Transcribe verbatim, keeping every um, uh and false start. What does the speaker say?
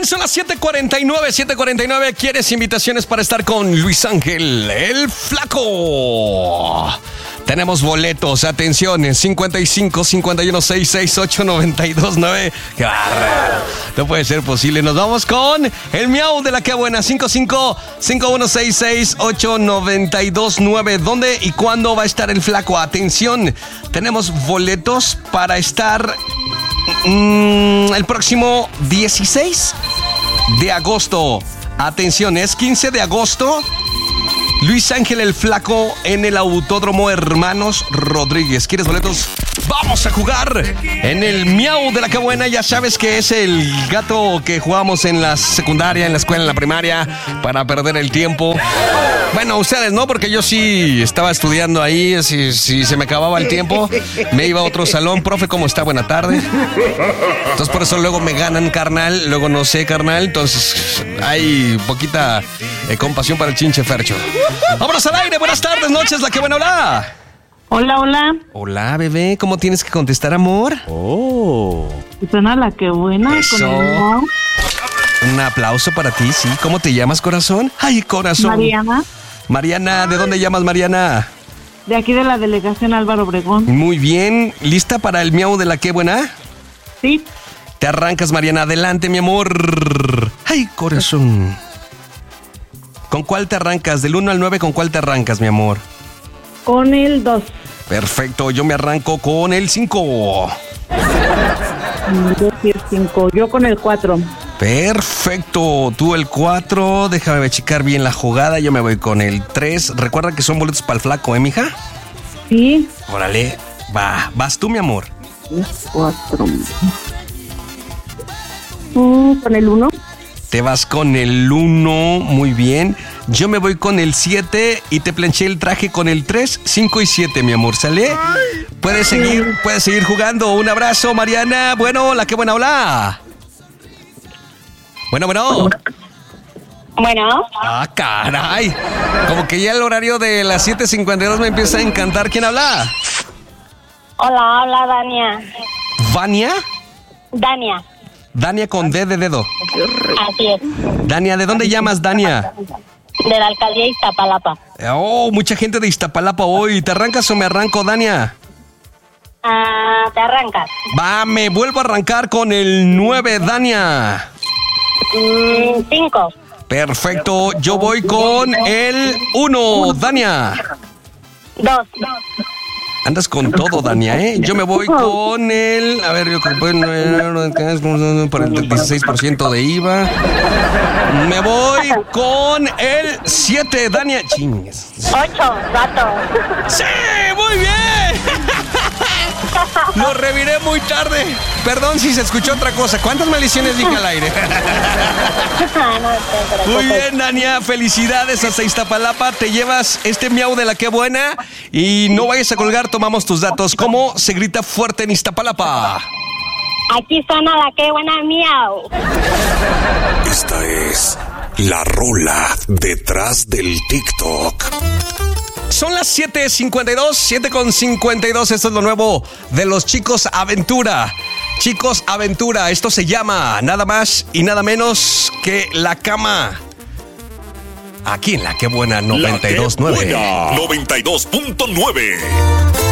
Son las siete cuarenta y nueve, siete cuarenta y nueve. ¿Quieres invitaciones para estar con Luis Ángel, el Flaco? Tenemos boletos, atención, cincuenta y cinco, cincuenta y uno, sesenta y seis, ocho, noventa y dos, nueve. ¡Qué bárbaro! No puede ser posible. Nos vamos con el miau de la que buena. cincuenta y cinco, cincuenta y uno, sesenta y seis, ocho, noventa y dos, nueve. ¿Dónde y cuándo va a estar el Flaco? Atención, tenemos boletos para estar mmm, el próximo dieciséis de agosto. Atención, es quince de agosto. Luis Ángel el Flaco en el Autódromo Hermanos Rodríguez. ¿Quieres boletos? Vamos a jugar en el miau de la que buena. Ya sabes que es el gato que jugamos en la secundaria, en la escuela, en la primaria, para perder el tiempo. Bueno, ustedes no, porque yo sí estaba estudiando ahí. Si, si se me acababa el tiempo, me iba a otro salón. Profe, ¿cómo está? Buena tarde. Entonces por eso luego me ganan, carnal. Luego no sé, carnal. Entonces hay poquita eh, compasión para el chinche Fercho. Vámonos al aire. Buenas tardes, noches, la que buena, hola. Hola, hola. Hola, bebé. ¿Cómo tienes que contestar, amor? Oh. Suena la que buena. Eso. Con el miau. Un aplauso para ti, sí. ¿Cómo te llamas, corazón? Ay, corazón. Mariana, Mariana, ¿de dónde llamas, Mariana? de aquí de la delegación Álvaro Obregón. Muy bien. ¿Lista para el miau de la que buena? Sí, Te arrancas, Mariana. Adelante, mi amor. Ay, corazón. ¿Con cuál te arrancas? Del uno al nueve, ¿con cuál te arrancas, mi amor? con el dos. Perfecto, yo me arranco con el cinco. Yo sí el cinco. Yo con el cuatro. Perfecto, tú el cuatro. Déjame checar bien la jugada. Yo me voy con el tres. Recuerda que son boletos para el Flaco, ¿eh, mija? Sí. Órale, va. Vas tú, mi amor. cuatro. Mm, con el uno. Te vas con el uno, muy bien. Yo me voy con el siete y te planché el traje con el tres, cinco y siete, mi amor, ¿sale? Puedes seguir, puedes seguir jugando. Un abrazo, Mariana. Bueno, la que buena, hola. Bueno, bueno. Bueno, Ah, caray. Como que ya el horario de las siete cincuenta y dos me empieza a encantar. ¿Quién habla? hola, hola, Dania. ¿Vania? Dania, Dania con D de dedo. así es, Dania, ¿de dónde llamas, Dania? de la alcaldía Iztapalapa. Oh, mucha gente de Iztapalapa hoy. ¿Te arrancas o me arranco, Dania? Ah, te arrancas. Va, me vuelvo a arrancar con el nueve, Dania. Mm, cinco, Perfecto, yo voy con el uno, Dania. dos, Andas con todo, Dania, ¿eh? Yo me voy con el... A ver, yo creo que por el dieciséis por ciento de I V A. Me voy con el siete, Dania. Chingues. ocho, gato. ¡Sí! ¡Muy bien! Lo reviré muy tarde. Perdón si se escuchó otra cosa. ¿Cuántas maldiciones dije al aire? No te preocupes. Muy bien, Dania. Felicidades hasta Iztapalapa. Te llevas este miau de la que buena. Y no vayas a colgar, tomamos tus datos. ¿Cómo se grita fuerte en Iztapalapa? Aquí suena la que buena miau. Esta es la rola detrás del TikTok. Son las siete cincuenta y dos, siete con cincuenta y dos. Esto es lo nuevo de los Chicos Aventura. Chicos Aventura, esto se llama nada más y nada menos que La Cama. Aquí en La Que Buena noventa y dos punto nueve. noventa y dos punto nueve.